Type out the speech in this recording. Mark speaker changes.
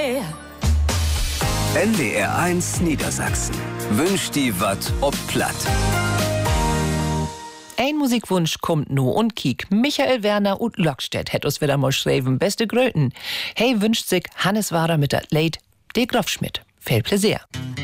Speaker 1: NDR1 Niedersachsen. Wünscht die wat ob platt.
Speaker 2: Ein Musikwunsch kommt nu und kiek. Michael Werner und Lockstedt hätt uns wieder mal schreiben. Beste Gröten. Hey wünscht sich Hannes Wader mit der Late de Graf Schmidt. Viel Pläsier.